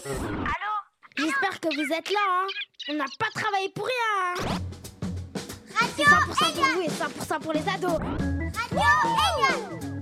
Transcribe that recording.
Allô? J'espère que vous êtes là, hein. On n'a pas travaillé pour rien, hein. C'est Radio 100% pour vous et 100% pour les ados. Radio Egan.